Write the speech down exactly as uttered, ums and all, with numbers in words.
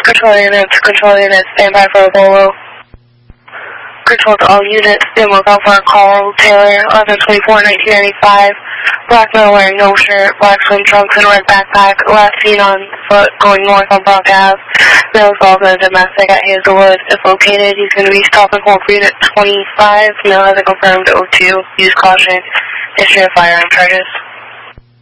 Control units, control units, stand by for a bolo. Control to all units, stand lookout for a call. Taylor, eleven twenty-four nineteen ninety-five. Black male wearing no shirt, black swim trunks and red backpack. Last seen on foot going north on Brock Ave. Male is involved in a domestic at Hazelwood. If located, he's going to be stopping hold for unit twenty-five. Male has a confirmed O two. Use caution. Issue of firearm charges.